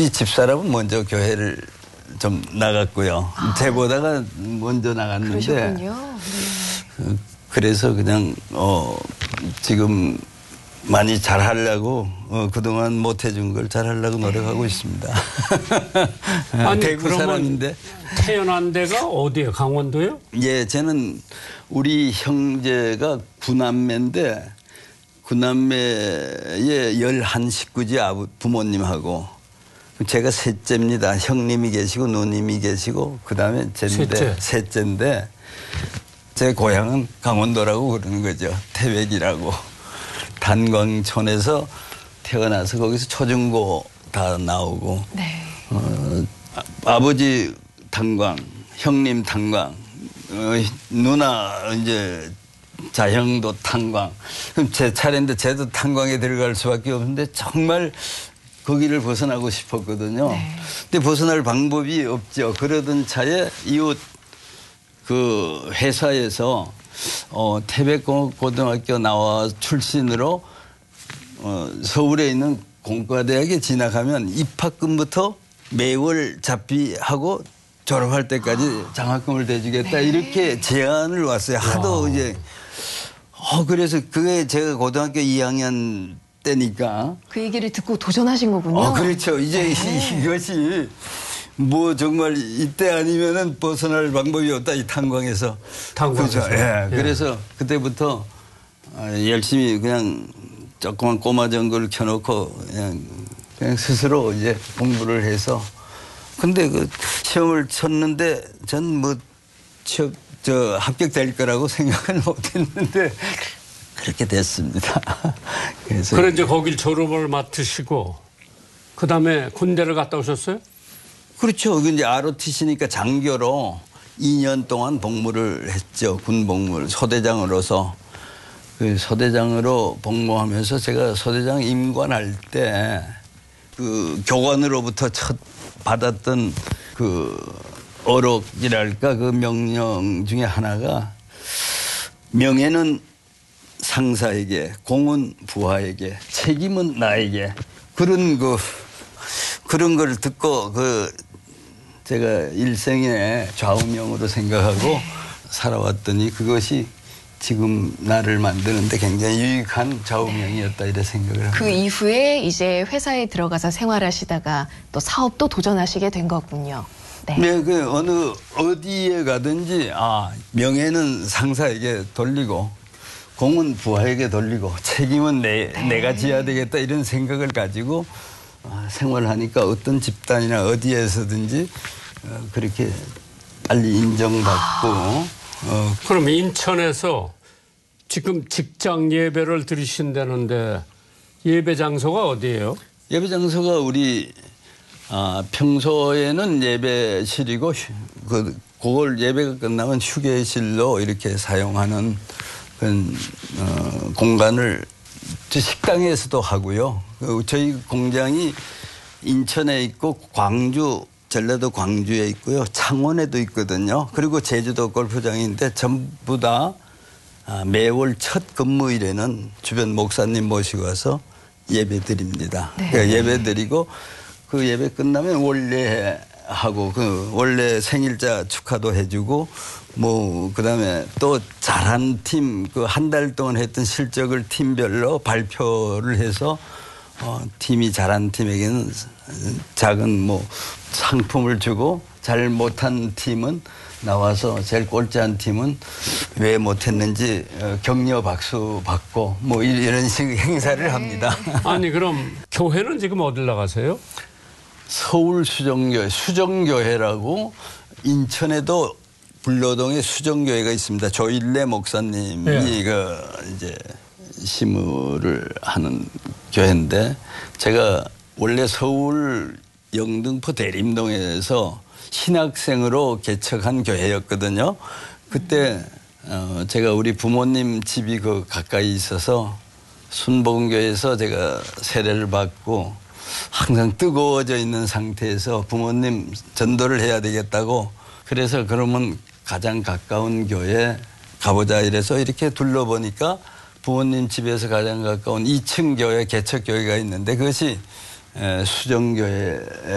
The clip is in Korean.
우리 집사람은 먼저 교회를 좀 나갔고요. 제보다가 먼저 나갔는데. 그러셨군요. 네. 그래서 그냥 지금 많이 잘하려고 그동안 못해준 걸 잘하려고 노력하고 있습니다. 아니, 대구 사람인데. 태어난 데가 어디예요? 강원도요? 예, 저는 우리 형제가 9남매인데 9남매의 11식구지 부모님하고. 제가 셋째입니다. 형님이 계시고 누님이 계시고 그다음에 셋째인데 제 고향은 강원도라고 그러는 거죠. 태백이라고. 단광촌에서 태어나서 거기서 초중고 다 나오고 네. 아버지 단광, 형님 단광, 누나 이제 자형도 탄광. 그럼 제 차례인데 쟤도 탄광에 들어갈 수밖에 없는데 정말 거기를 벗어나고 싶었거든요. 네. 근데 벗어날 방법이 없죠. 그러던 차에 이웃 그 회사에서 태백고등학교 나와 출신으로 서울에 있는 공과대학에 진학하면 입학금부터 매월 잡비하고 졸업할 때까지 장학금을 대주겠다. 네. 이렇게 제안을 왔어요. 하도 이제 그래서 그게 제가 고등학교 2학년 때니까. 그 얘기를 듣고 도전하신 거군요. 그렇죠. 이제 이것이 뭐 정말 이때 아니면은 벗어날 방법이 없다. 이 탄광에서. 탄광에서. 그렇죠. 예. 그래서 그때부터 열심히 그냥 조그만 꼬마 전구를 켜놓고 그냥 스스로 이제 공부를 해서. 근데 그 시험을 쳤는데 전 뭐 합격될 거라고 생각은 못했는데 그렇게 됐습니다. 그래 이제 거길 졸업을 맡으시고 그다음에 군대를 갔다 오셨어요? 그렇죠. 이제 ROTC니까 장교로 2년 동안 복무를 했죠. 군 복무를 소대장으로서. 그 소대장으로 복무하면서 제가 소대장 임관할 때 그 교관으로부터 첫 받았던 그 어록이랄까 그 명령 중에 하나가 명예는 상사에게, 공은 부하에게, 책임은 나에게. 그런 걸 듣고 제가 일생의 좌우명으로 생각하고 살아왔더니 그것이 지금 나를 만드는데 굉장히 유익한 좌우명이었다 이렇게 생각을 합니다. 그 이후에 이제 회사에 들어가서 생활하시다가 또 사업도 도전하시게 된 거군요. 네, 어디에 가든지 명예는 상사에게 돌리고 공은 부하에게 돌리고 책임은 내가 져야 되겠다 이런 생각을 가지고 생활하니까 어떤 집단이나 어디에서든지 그렇게 빨리 인정받고. 그럼 인천에서 지금 직장 예배를 드리신다는데 예배 장소가 어디예요? 예배 장소가 우리 평소에는 예배실이고 그걸 예배가 끝나면 휴게실로 이렇게 사용하는 공간을 식당에서도 하고요. 저희 공장이 인천에 있고 전라도 광주에 있고요. 창원에도 있거든요. 그리고 제주도 골프장인데 전부 다 매월 첫 근무일에는 주변 목사님 모시고 와서 예배 드립니다. 네. 그러니까 예배 드리고 그 예배 끝나면 원래하고 원래 생일자 축하도 해주고 그다음에 또 잘한 팀 한 달 동안 했던 실적을 팀별로 발표를 해서 팀이 잘한 팀에게는 작은 상품을 주고 잘 못한 팀은 나와서 제일 꼴찌한 팀은 왜 못했는지 격려 박수 받고 이런 식의 행사를 합니다. 아니 그럼 교회는 지금 어딜 나가세요? 서울 수정교회라고 인천에도 불로동에 수정교회가 있습니다. 조일래 목사님이 이제 시무를 하는 교회인데 제가 원래 서울 영등포 대림동에서 신학생으로 개척한 교회였거든요. 그때 제가 우리 부모님 집이 가까이 있어서 순복음교회에서 제가 세례를 받고 항상 뜨거워져 있는 상태에서 부모님 전도를 해야 되겠다고 그래서 그러면 가장 가까운 교회 가보자 이래서 이렇게 둘러보니까 부모님 집에서 가장 가까운 2층 교회 개척교회가 있는데 그것이 수정교회